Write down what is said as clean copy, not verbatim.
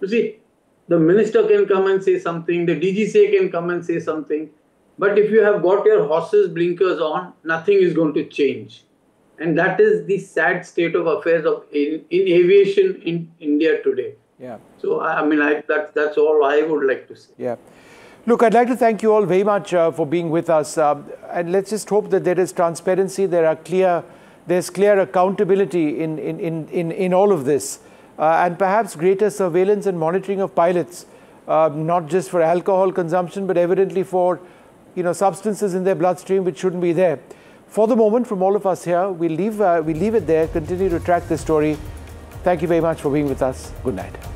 You see, the minister can come and say something, the DGCA can come and say something, but if you have got your horse's blinkers on, nothing is going to change. And that is the sad state of affairs in aviation in India today. Yeah. So, that's all I would like to say. Yeah. Look, I'd like to thank you all very much for being with us. And let's just hope that there is transparency, there's clear accountability in all of this. And perhaps greater surveillance and monitoring of pilots, not just for alcohol consumption, but evidently for substances in their bloodstream which shouldn't be there. For the moment, from all of us here, we leave it there, continue to track this story. Thank you very much for being with us. Good night.